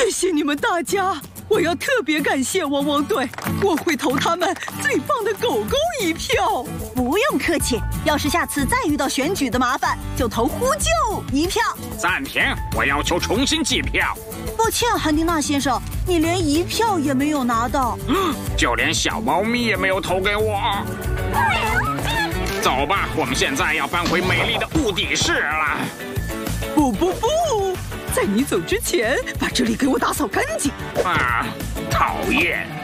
谢谢你们大家，我要特别感谢汪汪队，我会投他们最棒的狗狗一票。 不用客气，要是下次再遇到选举的麻烦，就投呼救一票。 暂停，我要求重新计票。 抱歉，韩丁纳先生，你连一票也没有拿到， 就连小猫咪也没有投给我。走吧，我们现在要搬回美丽的物底室了。 不，在你走之前，把这里给我打扫干净。 讨厌。